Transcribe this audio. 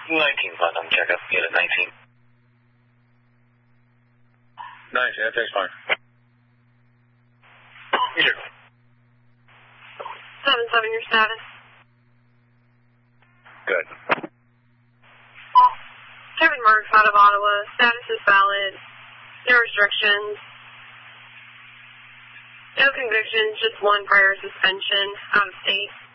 19 Putnam, check up, unit 19. 19, that takes fine. Roger. 7-7, your status. Good. Kevin Marks out of Ottawa. Status is valid. No restrictions. No convictions, just one prior suspension out of state.